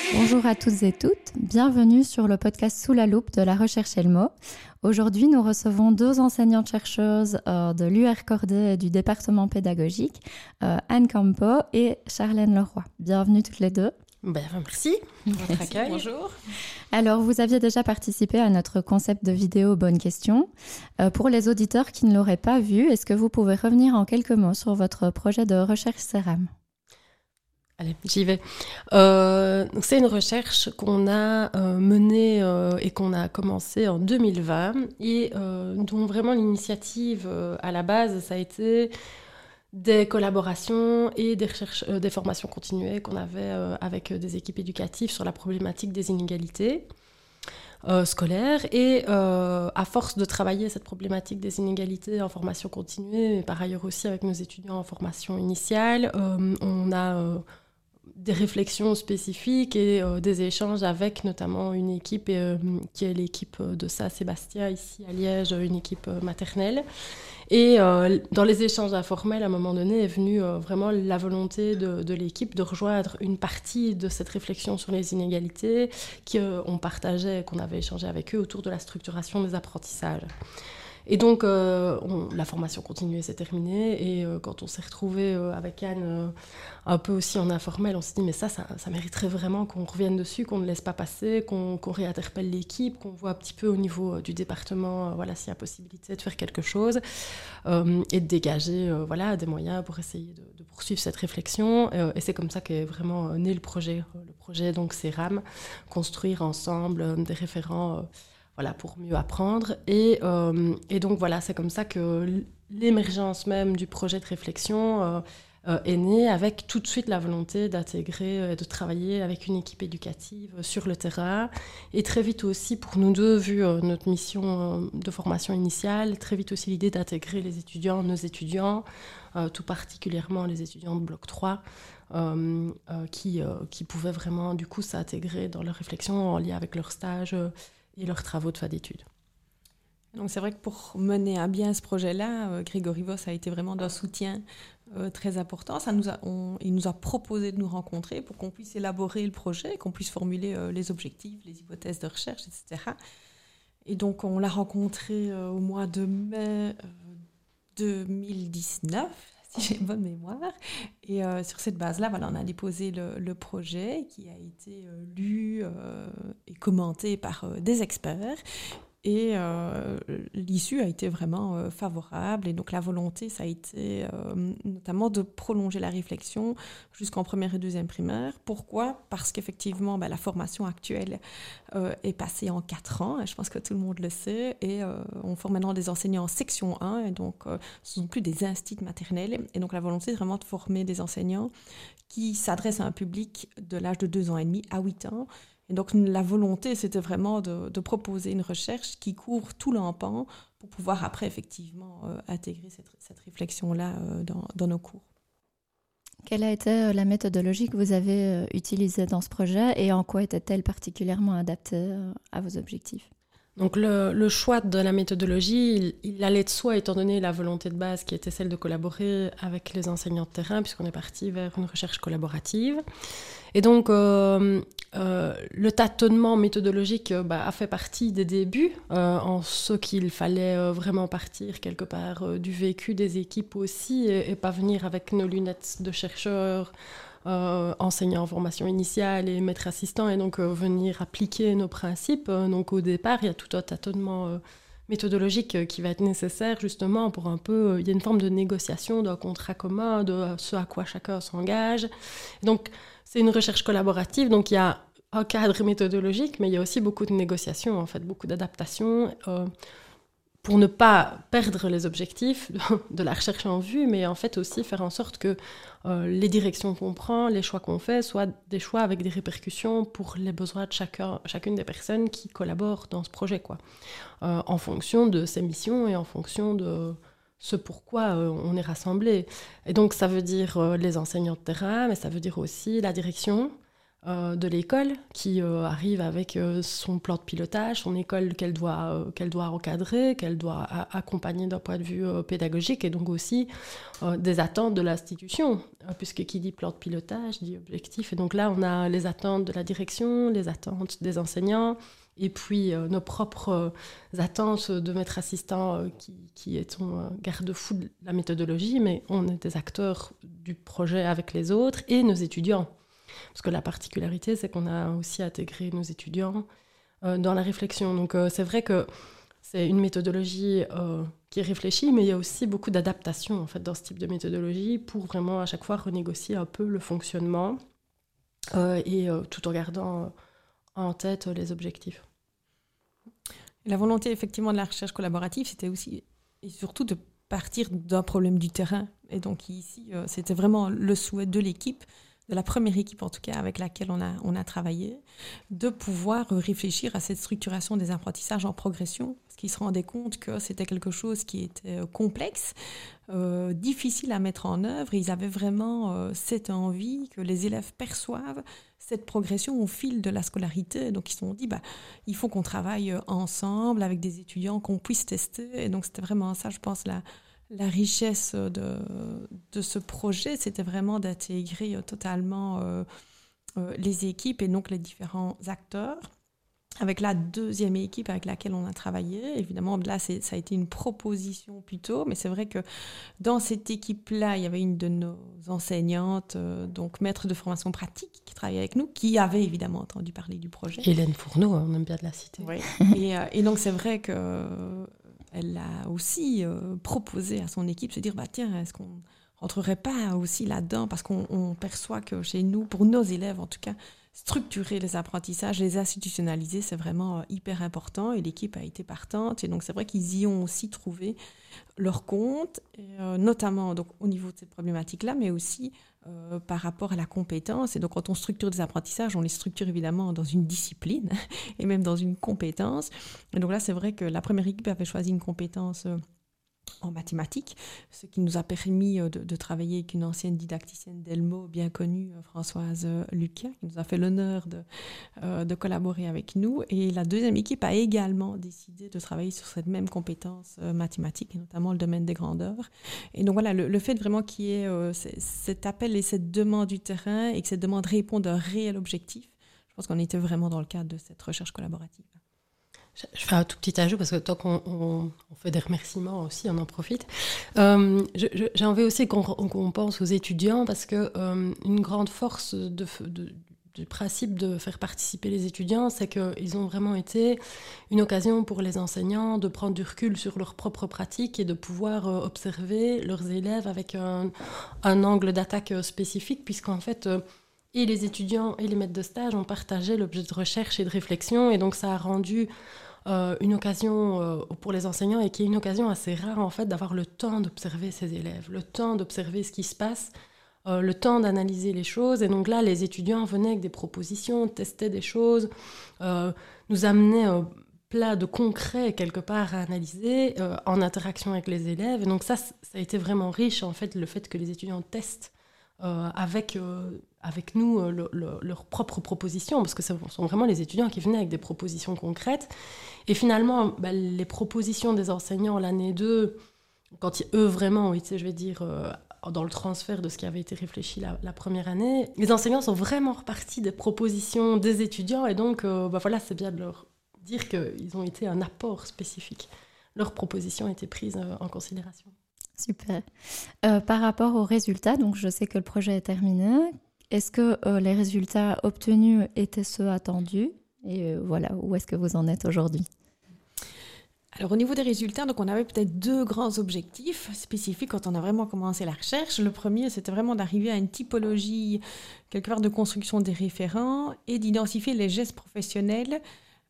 Bonjour à toutes et toutes, bienvenue sur le podcast Sous la loupe de la recherche Elmo. Aujourd'hui, nous recevons deux enseignantes-chercheuses de l'UR Corday et du département pédagogique, Anne Campo et Charlène Leroy. Bienvenue toutes les deux. Merci pour votre accueil. Bonjour. Alors, vous aviez déjà participé à notre concept de vidéo Bonne question. Pour les auditeurs qui ne l'auraient pas vu, est-ce que vous pouvez revenir en quelques mots sur votre projet de recherche CERAM ? Allez, j'y vais. Donc c'est une recherche qu'on a menée et qu'on a commencée en 2020 et dont vraiment l'initiative à la base, ça a été des collaborations et des recherches, des formations continuées qu'on avait avec des équipes éducatives sur la problématique des inégalités scolaires. Et à force de travailler cette problématique des inégalités en formation continuée, mais par ailleurs aussi avec nos étudiants en formation initiale, on a des réflexions spécifiques et des échanges avec notamment une équipe qui est l'équipe de Saint-Sébastien ici à Liège, une équipe maternelle. Et dans les échanges informels, à un moment donné, est venue vraiment la volonté de l'équipe de rejoindre une partie de cette réflexion sur les inégalités qu'on partageait, qu'on avait échangé avec eux autour de la structuration des apprentissages. Et donc, la formation continuée s'est terminée et quand on s'est retrouvés avec Anne un peu aussi en informel, on s'est dit mais ça mériterait vraiment qu'on revienne dessus, qu'on ne laisse pas passer, qu'on réinterpelle l'équipe, qu'on voit un petit peu au niveau du département s'il y a possibilité de faire quelque chose et de dégager des moyens pour essayer de poursuivre cette réflexion. Et c'est comme ça qu'est vraiment né le projet. Le projet, donc, CERAM, construire ensemble des référents pour mieux apprendre. Et donc, c'est comme ça que l'émergence même du projet de réflexion est née avec tout de suite la volonté d'intégrer et de travailler avec une équipe éducative sur le terrain. Et très vite aussi, pour nous deux, vu notre mission de formation initiale, très vite aussi l'idée d'intégrer les étudiants, nos étudiants, tout particulièrement les étudiants de Bloc 3, qui pouvaient vraiment, du coup, s'intégrer dans leur réflexion en lien avec leur stage et leurs travaux de fin d'études. Donc c'est vrai que pour mener à bien ce projet-là, Grégory Voss a été vraiment d'un soutien très important. Il nous a proposé de nous rencontrer pour qu'on puisse élaborer le projet, qu'on puisse formuler les objectifs, les hypothèses de recherche, etc. Et donc on l'a rencontré au mois de mai 2019, si j'ai bonne mémoire. Et sur cette base-là, on a déposé le projet qui a été lu et commenté par des experts. Et l'issue a été vraiment favorable. Et donc la volonté, ça a été notamment de prolonger la réflexion jusqu'en première et deuxième primaire. Pourquoi ? Parce qu'effectivement, la formation actuelle est passée en 4 ans. Je pense que tout le monde le sait. Et on forme maintenant des enseignants en section 1. Et donc, ce ne sont plus des instituts maternels. Et donc la volonté, c'est vraiment de former des enseignants qui s'adressent à un public de l'âge de 2 ans et demi à 8 ans. Et donc, la volonté, c'était vraiment de proposer une recherche qui couvre tout l'empan pour pouvoir après, effectivement, intégrer cette réflexion-là dans nos cours. Quelle a été la méthodologie que vous avez utilisée dans ce projet et en quoi était-elle particulièrement adaptée à vos objectifs ? Donc le choix de la méthodologie, il allait de soi étant donné la volonté de base qui était celle de collaborer avec les enseignants de terrain puisqu'on est parti vers une recherche collaborative. Et donc le tâtonnement méthodologique a fait partie des débuts en ce qu'il fallait vraiment partir quelque part du vécu des équipes aussi et pas venir avec nos lunettes de chercheurs enseignant en formation initiale et maître assistant et donc venir appliquer nos principes. Donc au départ, il y a tout un tâtonnement méthodologique qui va être nécessaire justement pour un peu... il y a une forme de négociation d'un contrat commun, de ce à quoi chacun s'engage. Donc c'est une recherche collaborative, donc il y a un cadre méthodologique, mais il y a aussi beaucoup de négociations, en fait, beaucoup d'adaptations pour ne pas perdre les objectifs de la recherche en vue, mais en fait aussi faire en sorte que les directions qu'on prend, les choix qu'on fait, soient des choix avec des répercussions pour les besoins de chacune des personnes qui collaborent dans ce projet, en fonction de ses missions et en fonction de ce pourquoi on est rassemblés. Et donc ça veut dire les enseignants de terrain, mais ça veut dire aussi la direction, de l'école qui arrive avec son plan de pilotage, son école qu'elle doit recadrer, qu'elle doit accompagner d'un point de vue pédagogique, et donc aussi des attentes de l'institution, puisque qui dit plan de pilotage dit objectif. Et donc là, on a les attentes de la direction, les attentes des enseignants, et puis nos propres attentes de maître assistant qui est garde-fou de la méthodologie, mais on est des acteurs du projet avec les autres et nos étudiants. Parce que la particularité, c'est qu'on a aussi intégré nos étudiants dans la réflexion. Donc c'est vrai que c'est une méthodologie qui est réfléchie, mais il y a aussi beaucoup d'adaptation en fait, dans ce type de méthodologie pour vraiment à chaque fois renégocier un peu le fonctionnement et tout en gardant en tête les objectifs. La volonté effectivement de la recherche collaborative, c'était aussi et surtout de partir d'un problème du terrain. Et donc ici, c'était vraiment le souhait de l'équipe, de la première équipe en tout cas avec laquelle on a travaillé, de pouvoir réfléchir à cette structuration des apprentissages en progression, parce qu'ils se rendaient compte que c'était quelque chose qui était complexe, difficile à mettre en œuvre, et ils avaient vraiment cette envie que les élèves perçoivent cette progression au fil de la scolarité. Donc ils se sont dit, il faut qu'on travaille ensemble avec des étudiants, qu'on puisse tester, et donc c'était vraiment ça, je pense, la richesse de ce projet, c'était vraiment d'intégrer totalement les équipes et donc les différents acteurs. Avec la deuxième équipe avec laquelle on a travaillé, évidemment, là, ça a été une proposition plutôt, mais c'est vrai que dans cette équipe-là, il y avait une de nos enseignantes, donc maître de formation pratique, qui travaillait avec nous, qui avait évidemment entendu parler du projet. Hélène Fourneau, on aime bien de la citer. Oui. Et donc, c'est vrai que... elle a aussi proposé à son équipe de se dire, tiens, est-ce qu'on ne rentrerait pas aussi là-dedans, parce qu'on perçoit que chez nous, pour nos élèves en tout cas, structurer les apprentissages, les institutionnaliser, c'est vraiment hyper important, et l'équipe a été partante, et donc c'est vrai qu'ils y ont aussi trouvé leur compte, et, notamment donc, au niveau de cette problématique-là, mais aussi par rapport à la compétence. Et donc quand on structure des apprentissages, on les structure évidemment dans une discipline et même dans une compétence. Et donc là, c'est vrai que la première équipe avait choisi une compétence en mathématiques, ce qui nous a permis de travailler avec une ancienne didacticienne d'Elmo bien connue, Françoise Lucas, qui nous a fait l'honneur de collaborer avec nous. Et la deuxième équipe a également décidé de travailler sur cette même compétence mathématique, et notamment le domaine des grandeurs. Et donc voilà, le fait vraiment qu'il y ait cet appel et cette demande du terrain, et que cette demande réponde à un réel objectif, je pense qu'on était vraiment dans le cadre de cette recherche collaborative. Je fais un tout petit ajout, parce que tant qu'on fait des remerciements aussi, on en profite. J'ai envie aussi qu'on pense aux étudiants, parce que une grande force du principe de faire participer les étudiants, c'est qu'ils ont vraiment été une occasion pour les enseignants de prendre du recul sur leurs propres pratiques et de pouvoir observer leurs élèves avec un angle d'attaque spécifique, puisqu'en fait... et les étudiants et les maîtres de stage ont partagé l'objet de recherche et de réflexion, et donc ça a rendu une occasion pour les enseignants, et qui est une occasion assez rare en fait d'avoir le temps d'observer ses élèves, le temps d'observer ce qui se passe, le temps d'analyser les choses. Et donc là, les étudiants venaient avec des propositions, testaient des choses, nous amenaient plein de concrets quelque part à analyser en interaction avec les élèves. Et donc ça a été vraiment riche en fait, le fait que les étudiants testent avec nous leurs propres propositions, parce que ce sont vraiment les étudiants qui venaient avec des propositions concrètes. Et finalement, les propositions des enseignants l'année 2, quand eux vraiment ont été, je vais dire, dans le transfert de ce qui avait été réfléchi la première année, les enseignants sont vraiment repartis des propositions des étudiants, et donc voilà, c'est bien de leur dire qu'ils ont été un apport spécifique. Leurs propositions ont été prises en considération. Super. Par rapport aux résultats, donc je sais que le projet est terminé. Est-ce que les résultats obtenus étaient ceux attendus? Et voilà, où est-ce que vous en êtes aujourd'hui? Alors au niveau des résultats, donc on avait peut-être 2 grands objectifs spécifiques quand on a vraiment commencé la recherche. Le premier, c'était vraiment d'arriver à une typologie quelque part de construction des référents et d'identifier les gestes professionnels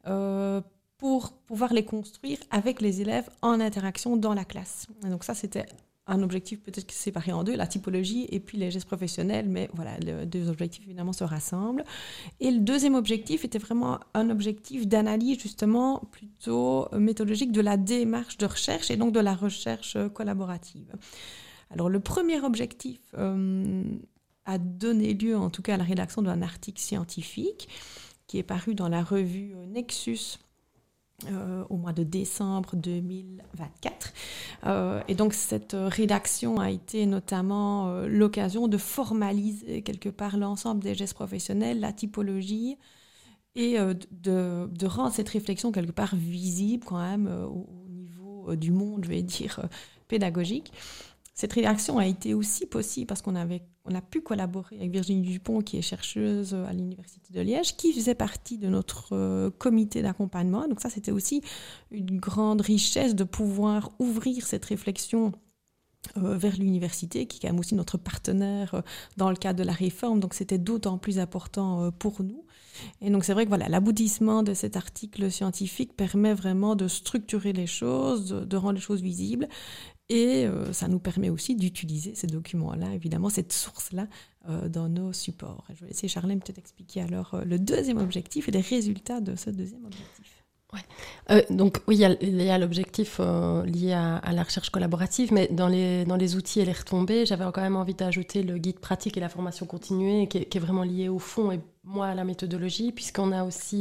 pour pouvoir les construire avec les élèves en interaction dans la classe. Et donc ça, c'était un objectif peut-être séparé en 2, la typologie et puis les gestes professionnels, mais voilà, les 2 objectifs évidemment se rassemblent. Et le deuxième objectif était vraiment un objectif d'analyse justement plutôt méthodologique de la démarche de recherche et donc de la recherche collaborative. Alors le premier objectif a donné lieu en tout cas à la rédaction d'un article scientifique qui est paru dans la revue Nexus au mois de décembre 2024. Et donc cette rédaction a été notamment l'occasion de formaliser quelque part l'ensemble des gestes professionnels, la typologie, et de rendre cette réflexion quelque part visible quand même au niveau du monde, je vais dire, pédagogique. Cette rédaction a été aussi possible parce qu'on a pu collaborer avec Virginie Dupont, qui est chercheuse à l'Université de Liège, qui faisait partie de notre comité d'accompagnement. Donc ça, c'était aussi une grande richesse de pouvoir ouvrir cette réflexion vers l'université, qui est quand même aussi notre partenaire dans le cadre de la réforme. Donc c'était d'autant plus important pour nous. Et donc c'est vrai que voilà, l'aboutissement de cet article scientifique permet vraiment de structurer les choses, de rendre les choses visibles. Et ça nous permet aussi d'utiliser ces documents-là, évidemment, cette source-là, dans nos supports. Je vais laisser Charlène peut-être expliquer alors le deuxième objectif et les résultats de ce deuxième objectif. Ouais. Donc oui, il y a l'objectif lié à la recherche collaborative, mais dans les outils et les retombées, j'avais quand même envie d'ajouter le guide pratique et la formation continuée, qui est vraiment lié au fond et moi à la méthodologie, puisqu'on a aussi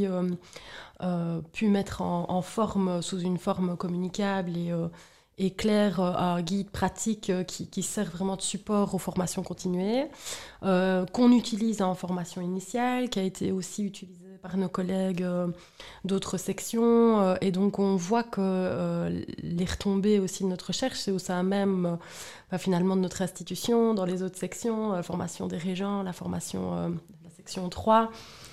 pu mettre en forme, sous une forme communicable et clair, un guide pratique qui sert vraiment de support aux formations continuées, qu'on utilise en formation initiale, qui a été aussi utilisé par nos collègues d'autres sections. Et donc, on voit que les retombées aussi de notre recherche, c'est au sein même, finalement, de notre institution, dans les autres sections, la formation des régents, la formation de la section 3,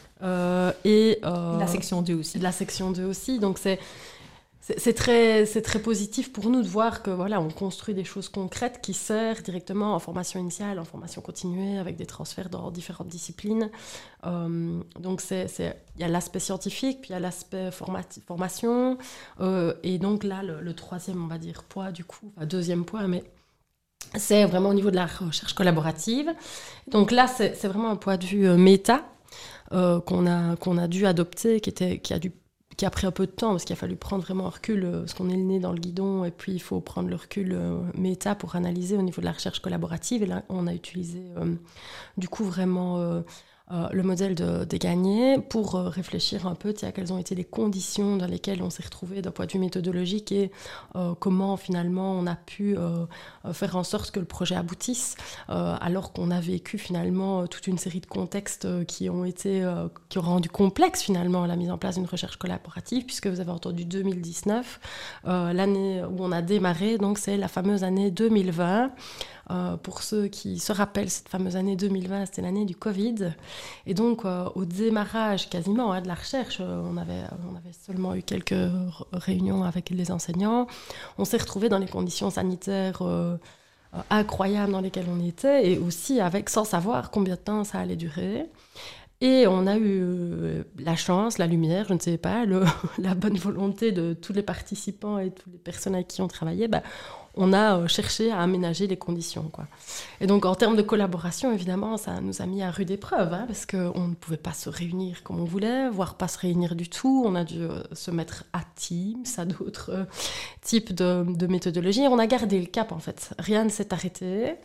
et la section 2 aussi. La section 2 aussi. Donc, c'est très positif pour nous de voir que voilà, on construit des choses concrètes qui servent directement en formation initiale, en formation continuée, avec des transferts dans différentes disciplines. Donc il y a l'aspect scientifique, puis il y a l'aspect formation. Et donc là, le troisième, on va dire, poids du coup, deuxième poids, mais c'est vraiment au niveau de la recherche collaborative. Donc là, c'est vraiment un point de vue méta qu'on a dû adopter, qui a pris un peu de temps, parce qu'il a fallu prendre vraiment un recul, parce qu'on est le nez dans le guidon, et puis il faut prendre le recul méta pour analyser au niveau de la recherche collaborative. Et là, on a utilisé du coup vraiment le modèle des gagnés pour réfléchir un peu à quelles ont été les conditions dans lesquelles on s'est retrouvé d'un point de vue méthodologique et comment finalement on a pu faire en sorte que le projet aboutisse, alors qu'on a vécu finalement toute une série de contextes qui ont rendu complexe finalement la mise en place d'une recherche collaborative, puisque vous avez entendu 2019, l'année où on a démarré, donc c'est la fameuse année 2020. Pour ceux qui se rappellent, cette fameuse année 2020, c'était l'année du Covid. Et donc, au démarrage quasiment de la recherche, on avait seulement eu quelques réunions avec les enseignants. On s'est retrouvés dans les conditions sanitaires incroyables dans lesquelles on était, et aussi sans savoir combien de temps ça allait durer. Et on a eu la chance, la lumière, je ne sais pas, la bonne volonté de tous les participants et toutes les personnes avec qui on travaillait. On a cherché à aménager les conditions, quoi. Et donc, en termes de collaboration, évidemment, ça nous a mis à rude épreuve, parce qu'on ne pouvait pas se réunir comme on voulait, voire pas se réunir du tout. On a dû se mettre à Teams, à d'autres types de méthodologies. On a gardé le cap, en fait. Rien ne s'est arrêté.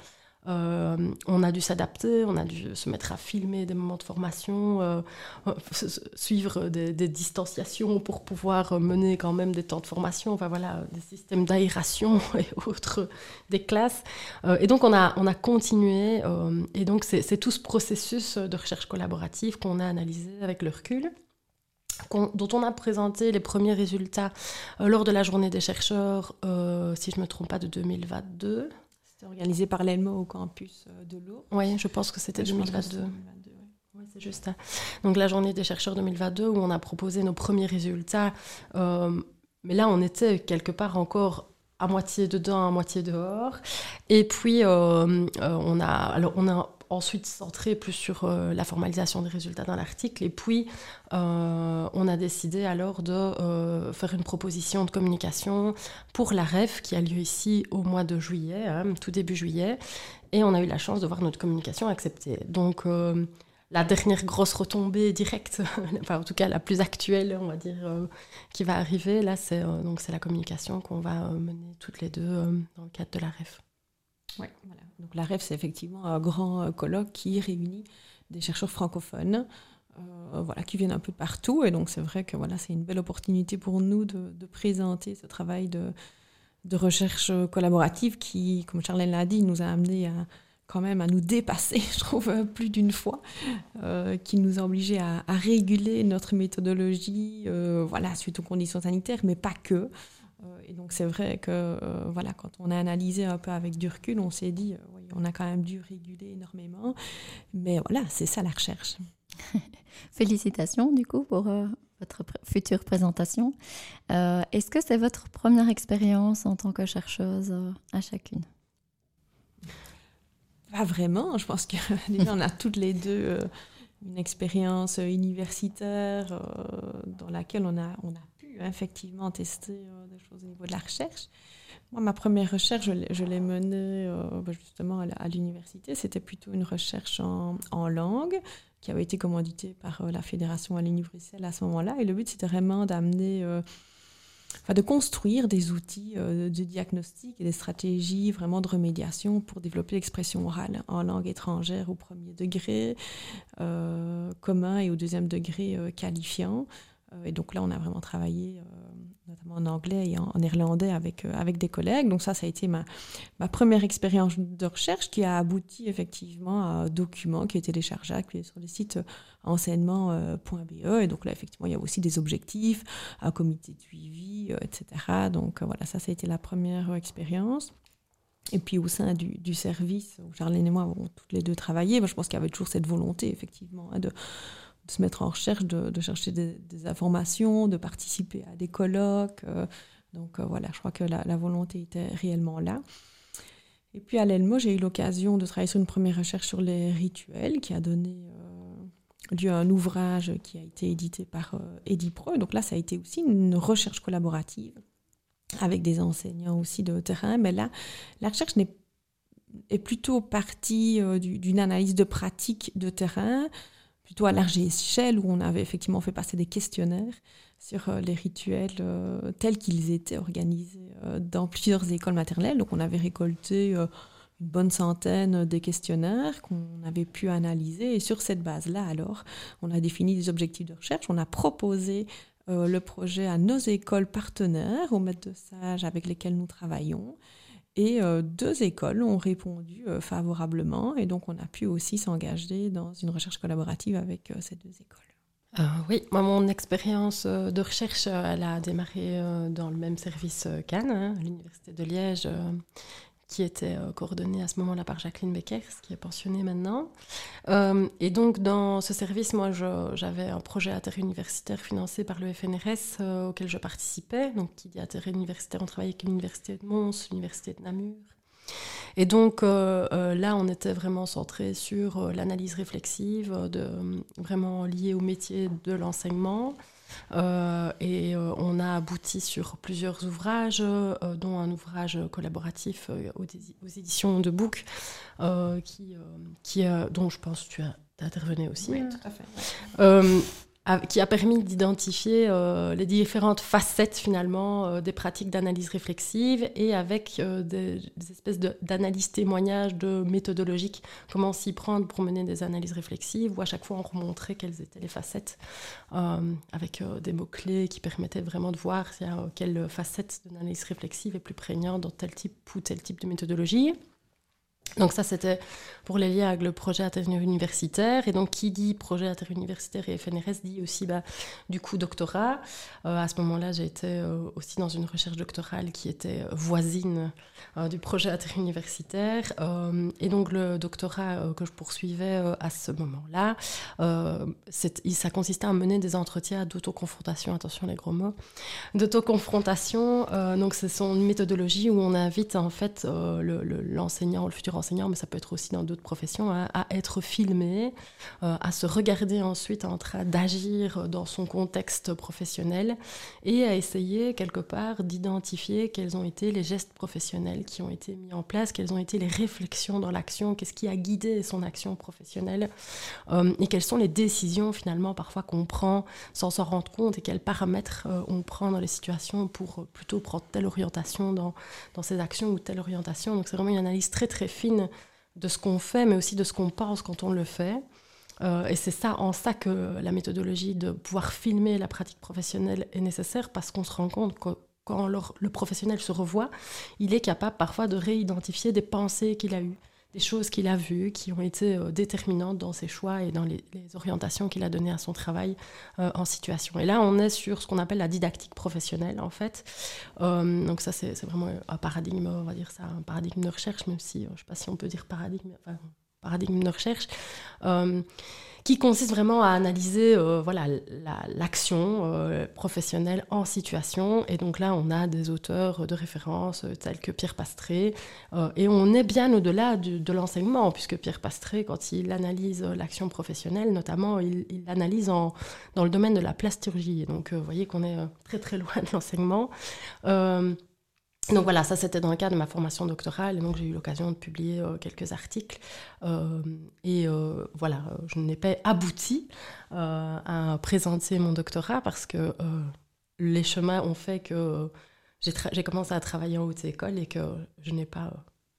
On a dû s'adapter, on a dû se mettre à filmer des moments de formation, suivre des distanciations pour pouvoir mener quand même des temps de formation, des systèmes d'aération et autres des classes. Et donc on a continué, et donc c'est tout ce processus de recherche collaborative qu'on a analysé avec le recul, dont on a présenté les premiers résultats lors de la journée des chercheurs, si je ne me trompe pas, de 2022. C'était organisé par l'ELMO au campus de Lourdes. Oui, je pense que c'était 2022. Oui, c'est juste ça. Donc la journée des chercheurs 2022, où on a proposé nos premiers résultats. Mais là, on était quelque part encore à moitié dedans, à moitié dehors. Et puis, on a ensuite centré plus sur la formalisation des résultats dans l'article. Et puis, on a décidé alors de faire une proposition de communication pour la REF qui a lieu ici au mois de juillet, tout début juillet. Et on a eu la chance de voir notre communication acceptée. Donc, la dernière grosse retombée directe, en tout cas la plus actuelle, on va dire, qui va arriver, là, c'est la communication qu'on va mener toutes les deux dans le cadre de la REF. Ouais, voilà. Donc la REF, c'est effectivement un grand colloque qui réunit des chercheurs francophones qui viennent un peu de partout. Et donc c'est vrai que c'est une belle opportunité pour nous de présenter ce travail de recherche collaborative qui, comme Charlène l'a dit, nous a amené quand même à nous dépasser, je trouve, plus d'une fois, qui nous a obligés à réguler notre méthodologie, suite aux conditions sanitaires, mais pas que. Et donc c'est vrai que quand on a analysé un peu avec du recul, on s'est dit, on a quand même dû réguler énormément. Mais c'est ça la recherche. Félicitations du coup pour votre future présentation. Est-ce que c'est votre première expérience en tant que chercheuse à chacune ? Pas vraiment. Je pense que déjà on a toutes les deux une expérience universitaire dans laquelle on a pu effectivement tester des choses au niveau de la recherche. Moi, ma première recherche, je l'ai menée justement à l'université. C'était plutôt une recherche en langue qui avait été commanditée par la Fédération Wallonie-Bruxelles à ce moment-là. Et le but, c'était vraiment d'amener, de construire des outils de diagnostic et des stratégies vraiment de remédiation pour développer l'expression orale en langue étrangère au premier degré commun et au deuxième degré qualifiant. Et donc là, on a vraiment travaillé notamment en anglais et en néerlandais avec des collègues. Donc ça a été ma première expérience de recherche qui a abouti effectivement à un document qui est téléchargeable, qui est sur le site enseignement.be. Et donc là, effectivement, il y a aussi des objectifs, un comité de suivi, etc. Donc ça a été la première expérience. Et puis au sein du service où Charlène et moi avons toutes les deux travaillé, je pense qu'il y avait toujours cette volonté, effectivement, de se mettre en recherche, de chercher des informations, de participer à des colloques. Je crois que la volonté était réellement là. Et puis à l'ELMO, j'ai eu l'occasion de travailler sur une première recherche sur les rituels qui a donné lieu à un ouvrage qui a été édité par Edipro. Donc là, ça a été aussi une recherche collaborative avec des enseignants aussi de terrain. Mais là, la recherche est plutôt partie d'une analyse de pratique de terrain, plutôt à large échelle, où on avait effectivement fait passer des questionnaires sur les rituels tels qu'ils étaient organisés dans plusieurs écoles maternelles. Donc on avait récolté une bonne centaine de questionnaires qu'on avait pu analyser. Et sur cette base-là, alors, on a défini des objectifs de recherche. On a proposé le projet à nos écoles partenaires, aux maîtres de stage avec lesquels nous travaillons. Et 2 écoles ont répondu favorablement, et donc on a pu aussi s'engager dans une recherche collaborative avec ces 2 écoles. Oui, moi, mon expérience de recherche, elle a démarré dans le même service qu'Anne, à l'Université de Liège, qui était coordonnée à ce moment-là par Jacqueline Beckers, qui est pensionnée maintenant. Et donc, dans ce service, moi, j'avais un projet interuniversitaire financé par le FNRS auquel je participais. Donc, qui dit interuniversitaire, on travaillait avec l'Université de Mons, l'Université de Namur. Et donc, là, on était vraiment centré sur l'analyse réflexive, vraiment liée au métier de l'enseignement. Et on a abouti sur plusieurs ouvrages, dont un ouvrage collaboratif aux éditions de Book, dont je pense que tu intervenais aussi. Oui, tout à fait. Qui a permis d'identifier les différentes facettes finalement des pratiques d'analyse réflexive, et avec des espèces d'analyse témoignages de méthodologiques, comment s'y prendre pour mener des analyses réflexives, où à chaque fois on remontrait quelles étaient les facettes, avec des mots-clés qui permettaient vraiment de voir quelle facette de l'analyse réflexive est plus prégnante dans tel type ou tel type de méthodologie. Donc ça, c'était pour les liens avec le projet interuniversitaire. Et donc, qui dit projet interuniversitaire et FNRS dit aussi, du coup, doctorat. À ce moment-là, j'ai été aussi dans une recherche doctorale qui était voisine du projet interuniversitaire. Et donc, le doctorat que je poursuivais à ce moment-là, ça consistait à mener des entretiens d'autoconfrontation. Attention, les gros mots. D'autoconfrontation. Donc, ce sont une méthodologie où on invite, en fait, l'enseignant, le futur enseignant, mais ça peut être aussi dans d'autres professions, hein, à être filmé, à se regarder ensuite en train d'agir dans son contexte professionnel et à essayer quelque part d'identifier quels ont été les gestes professionnels qui ont été mis en place, quelles ont été les réflexions dans l'action, qu'est-ce qui a guidé son action professionnelle et quelles sont les décisions finalement parfois qu'on prend sans s'en rendre compte et quels paramètres on prend dans les situations pour plutôt prendre telle orientation dans ces actions ou telle orientation. Donc c'est vraiment une analyse très très fine de ce qu'on fait, mais aussi de ce qu'on pense quand on le fait. Et c'est en ça que la méthodologie de pouvoir filmer la pratique professionnelle est nécessaire, parce qu'on se rend compte que quand le professionnel se revoit, il est capable parfois de réidentifier des pensées qu'il a eues, des choses qu'il a vues, qui ont été déterminantes dans ses choix et dans les orientations qu'il a données à son travail en situation. Et là, on est sur ce qu'on appelle la didactique professionnelle, en fait. Donc ça, c'est vraiment un paradigme, on va dire ça, un paradigme de recherche, même si, je ne sais pas si on peut dire paradigme de recherche, qui consiste vraiment à analyser l'action professionnelle en situation. Et donc là, on a des auteurs de référence tels que Pierre Pastré. Et on est bien au-delà de l'enseignement, puisque Pierre Pastré, quand il analyse l'action professionnelle, notamment, il l'analyse dans le domaine de la plasturgie. Et donc, vous voyez qu'on est très, très loin de l'enseignement. Donc voilà, ça c'était dans le cadre de ma formation doctorale, et donc j'ai eu l'occasion de publier quelques articles. Voilà, je n'ai pas abouti à présenter mon doctorat parce que les chemins ont fait que j'ai commencé à travailler en haute école et que je n'ai pas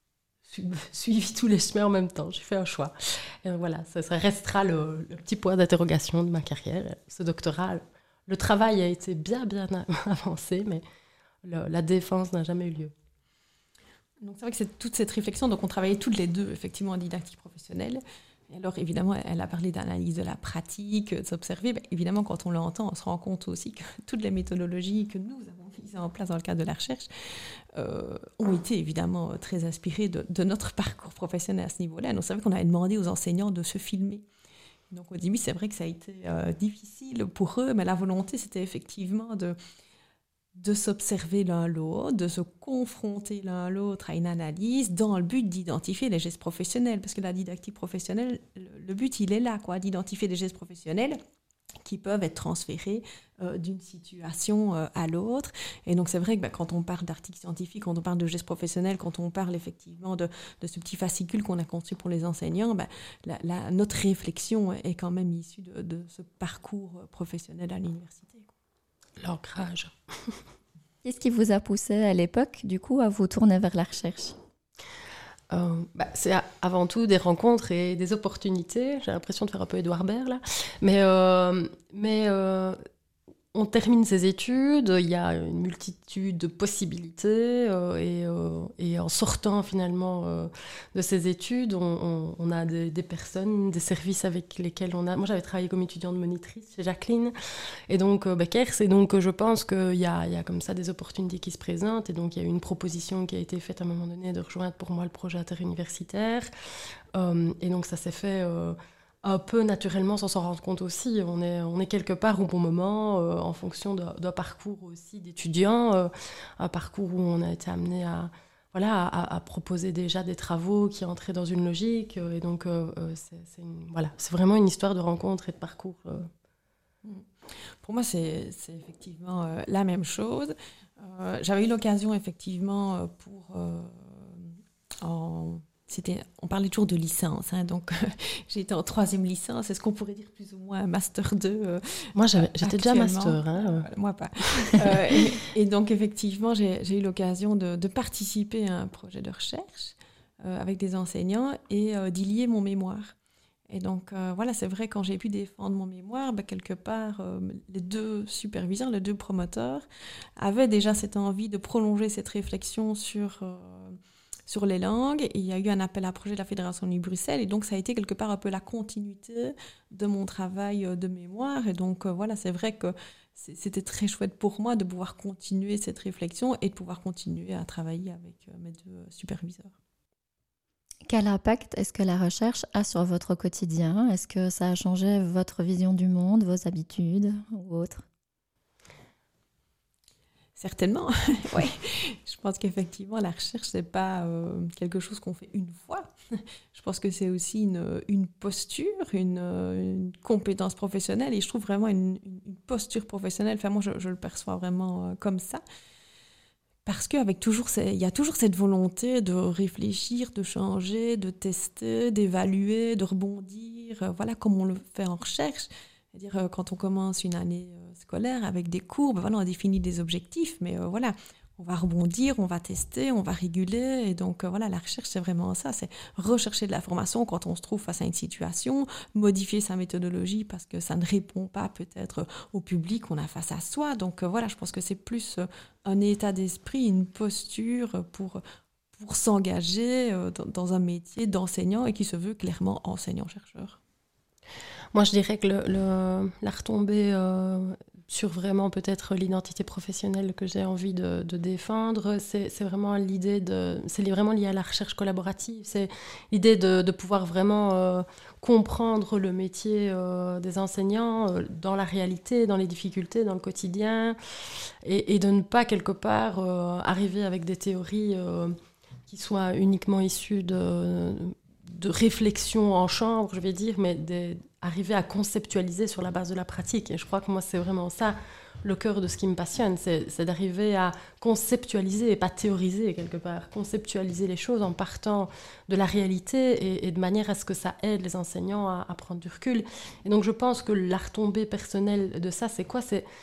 suivi tous les chemins en même temps. J'ai fait un choix. Et voilà, ça restera le petit point d'interrogation de ma carrière. Ce doctorat, le travail a été bien avancé, mais la défense n'a jamais eu lieu. Donc c'est vrai que c'est toute cette réflexion, donc on travaillait toutes les deux effectivement en didactique professionnelle. Et alors évidemment, elle a parlé d'analyse de la pratique, de s'observer. Ben, évidemment, quand on l'entend, on se rend compte aussi que toutes les méthodologies que nous avons mises en place dans le cadre de la recherche ont été évidemment très inspirées de notre parcours professionnel à ce niveau-là. Donc c'est vrai qu'on avait demandé aux enseignants de se filmer. Donc au début, c'est vrai que ça a été difficile pour eux, mais la volonté, c'était effectivement de s'observer l'un l'autre, de se confronter l'un l'autre à une analyse dans le but d'identifier les gestes professionnels. Parce que la didactique professionnelle, le but, il est là, d'identifier des gestes professionnels qui peuvent être transférés d'une situation à l'autre. Et donc, c'est vrai que quand on parle d'articles scientifiques, quand on parle de gestes professionnels, quand on parle effectivement de ce petit fascicule qu'on a conçu pour les enseignants, notre réflexion est quand même issue de ce parcours professionnel à l'université. L'ancrage. Qu'est-ce qui vous a poussé à l'époque, du coup, à vous tourner vers la recherche ? C'est avant tout des rencontres et des opportunités. J'ai l'impression de faire un peu Édouard Baird, là. Mais on termine ses études, il y a une multitude de possibilités et en sortant finalement de ces études, on a des personnes, des services avec lesquels on a... Moi, j'avais travaillé comme étudiante monitrice chez Jacqueline et donc Beckers, et donc je pense qu'il y a comme ça des opportunités qui se présentent, et donc il y a eu une proposition qui a été faite à un moment donné de rejoindre pour moi le projet interuniversitaire et donc ça s'est fait... un peu naturellement sans s'en rendre compte aussi. On est quelque part au bon moment en fonction d'un parcours aussi d'étudiants, un parcours où on a été amené à proposer déjà des travaux qui entraient dans une logique. Et donc, c'est vraiment une histoire de rencontre et de parcours. Pour moi, c'est effectivement la même chose. J'avais eu l'occasion, effectivement, on parlait toujours de licence, donc j'ai été en 3e licence, est-ce qu'on pourrait dire plus ou moins master 2 Moi, j'étais déjà master. Moi, pas. Et donc, effectivement, j'ai eu l'occasion de participer à un projet de recherche avec des enseignants et d'y lier mon mémoire. Et donc, c'est vrai, quand j'ai pu défendre mon mémoire, quelque part, les 2 superviseurs, les 2 promoteurs avaient déjà cette envie de prolonger cette réflexion sur les langues, et il y a eu un appel à projet de la Fédération de Bruxelles, et donc ça a été quelque part un peu la continuité de mon travail de mémoire, et donc c'est vrai que c'était très chouette pour moi de pouvoir continuer cette réflexion et de pouvoir continuer à travailler avec mes 2 superviseurs. Quel impact est-ce que la recherche a sur votre quotidien ? Est-ce que ça a changé votre vision du monde, vos habitudes ou autres ? Certainement, oui. Je pense qu'effectivement, la recherche, c'est pas quelque chose qu'on fait une fois. Je pense que c'est aussi une posture, une compétence professionnelle. Et je trouve vraiment une posture professionnelle. Enfin, moi, je le perçois vraiment comme ça. Parce qu'avec il y a toujours cette volonté de réfléchir, de changer, de tester, d'évaluer, de rebondir. Voilà, comme on le fait en recherche. C'est-à-dire, quand on commence une année scolaire avec des cours, voilà, on définit des objectifs, mais voilà, on va rebondir, on va tester, on va réguler. Et donc, voilà, la recherche, c'est vraiment ça, c'est rechercher de l'information quand on se trouve face à une situation, modifier sa méthodologie parce que ça ne répond pas peut-être au public qu'on a face à soi. Donc, voilà, je pense que c'est plus un état d'esprit, une posture pour s'engager dans un métier d'enseignant et qui se veut clairement enseignant-chercheur. Moi, je dirais que la retombée sur vraiment peut-être l'identité professionnelle que j'ai envie de défendre, c'est vraiment c'est vraiment lié à la recherche collaborative. C'est l'idée de pouvoir vraiment comprendre le métier des enseignants dans la réalité, dans les difficultés, dans le quotidien, et de ne pas quelque part arriver avec des théories qui soient uniquement issues de réflexion en chambre, je vais dire, mais arriver à conceptualiser sur la base de la pratique. Et je crois que moi, c'est vraiment ça, le cœur de ce qui me passionne, c'est d'arriver à conceptualiser et pas théoriser quelque part, conceptualiser les choses en partant de la réalité et de manière à ce que ça aide les enseignants à prendre du recul. Et donc, je pense que la retombée personnelle de ça, c'est quoi ? C'est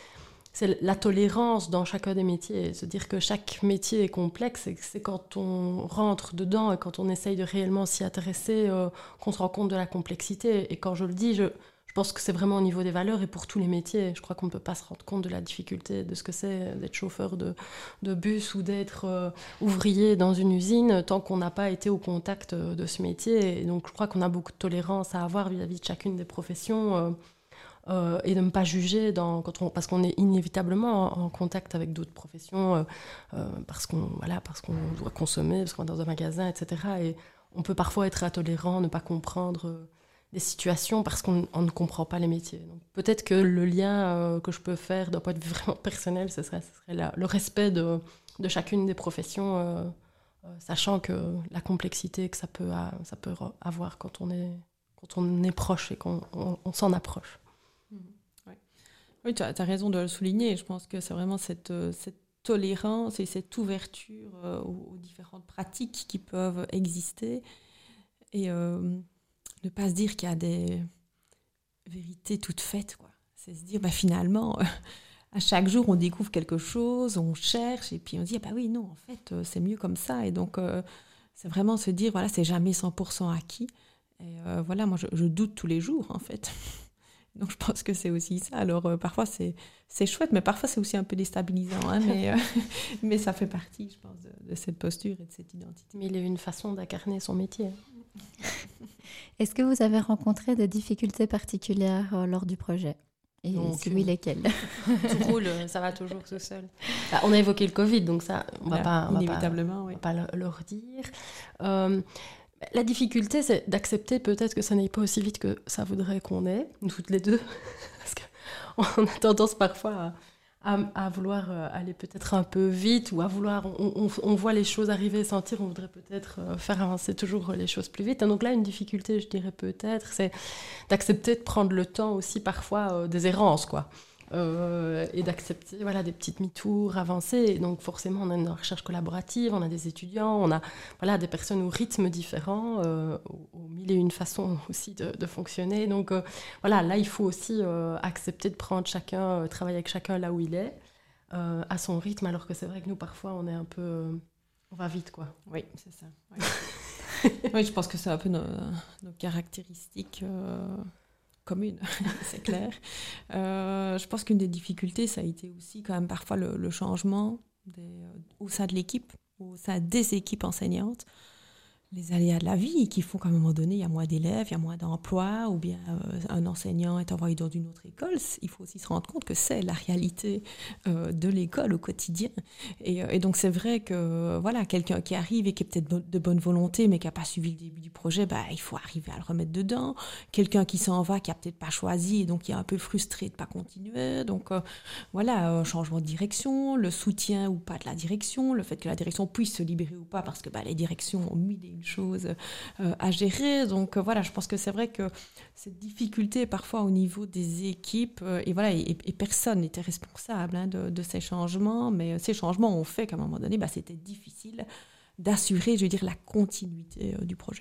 la tolérance dans chacun des métiers. Se dire que chaque métier est complexe, et c'est quand on rentre dedans et quand on essaye de réellement s'y intéresser qu'on se rend compte de la complexité. Et quand je le dis, je pense que c'est vraiment au niveau des valeurs et pour tous les métiers. Je crois qu'on ne peut pas se rendre compte de la difficulté de ce que c'est d'être chauffeur de bus ou d'être ouvrier dans une usine tant qu'on n'a pas été au contact de ce métier. Et donc je crois qu'on a beaucoup de tolérance à avoir vis-à-vis de chacune des professions. Et de ne pas juger parce qu'on est inévitablement en contact avec d'autres professions, parce qu'on doit consommer, parce qu'on est dans un magasin, etc. Et on peut parfois être intolérant, ne pas comprendre des situations parce qu'on ne comprend pas les métiers. Donc, peut-être que le lien que je peux faire d'un point de vue vraiment personnel, ce serait le respect de chacune des professions, sachant que la complexité que ça peut avoir quand on est proche et qu'on s'en approche. Oui, tu as raison de le souligner. Je pense que c'est vraiment cette tolérance et cette ouverture aux différentes pratiques qui peuvent exister. Et ne pas se dire qu'il y a des vérités toutes faites, quoi. C'est se dire, finalement, à chaque jour, on découvre quelque chose, on cherche, et puis on se dit, oui, non, en fait, c'est mieux comme ça. Et donc, c'est vraiment se dire, voilà, c'est jamais 100% acquis. Et voilà, moi, je doute tous les jours, en fait. Donc, je pense que c'est aussi ça. Alors, parfois, c'est chouette, mais parfois, c'est aussi un peu déstabilisant. Hein, mais ça fait partie, je pense, de cette posture et de cette identité. Mais il y a une façon d'incarner son métier. Est-ce que vous avez rencontré des difficultés particulières lors du projet ? Et si oui, lesquelles ? Tout roule, ça va toujours tout seul. On a évoqué le Covid, donc ça, on va pas le redire. La difficulté, c'est d'accepter peut-être que ça n'aille pas aussi vite que ça voudrait qu'on ait, nous toutes les deux. Parce qu'on a tendance parfois à vouloir aller peut-être un peu vite ou à vouloir... On voit les choses arriver et sentir, on voudrait peut-être faire avancer toujours les choses plus vite. Et donc là, une difficulté, je dirais peut-être, c'est d'accepter de prendre le temps aussi parfois des errances, quoi. Et d'accepter des petits demi-tours avancés. Et donc forcément, on a une recherche collaborative, on a des étudiants, on a des personnes au rythme différent, aux mille et une façons aussi de fonctionner. Donc là, il faut aussi accepter de prendre travailler avec chacun là où il est, à son rythme, alors que c'est vrai que nous, parfois, on est un peu... on va vite, quoi. Oui, c'est ça. Ouais. Oui, je pense que c'est un peu nos caractéristiques... commune, c'est clair. Je pense qu'une des difficultés, ça a été aussi quand même parfois le changement au sein de l'équipe, au sein des équipes enseignantes, les aléas de la vie qui font qu'à un moment donné, il y a moins d'élèves, il y a moins d'emplois, ou bien un enseignant est envoyé dans une autre école. Il faut aussi se rendre compte que c'est la réalité de l'école au quotidien. Et donc, c'est vrai que voilà, quelqu'un qui arrive et qui est peut-être de bonne volonté, mais qui n'a pas suivi le début du projet, bah, il faut arriver à le remettre dedans. Quelqu'un qui s'en va, qui n'a peut-être pas choisi, et donc qui est un peu frustré de ne pas continuer. Donc, voilà, changement de direction, le soutien ou pas de la direction, le fait que la direction puisse se libérer ou pas, parce que bah, les directions ont mille et une choses à gérer. Donc voilà, je pense que c'est vrai que cette difficulté parfois au niveau des équipes, et voilà, et personne n'était responsable de ces changements, mais ces changements ont fait qu'à un moment donné, bah, c'était difficile d'assurer, je veux dire, la continuité du projet.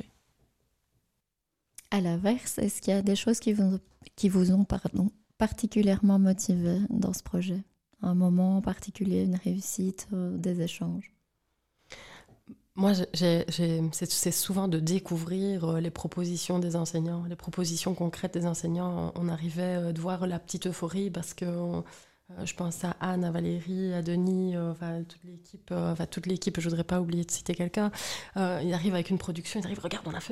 À l'inverse, est-ce qu'il y a des choses qui vous ont particulièrement motivé dans ce projet? Un moment particulier, une réussite, des échanges? Moi, c'est souvent de découvrir les propositions des enseignants, les propositions concrètes des enseignants. On arrivait de voir la petite euphorie parce que je pense à Anne, à Valérie, à Denis, toute l'équipe, je ne voudrais pas oublier de citer quelqu'un. Ils arrivent avec une production, ils arrivent, regarde, on a fait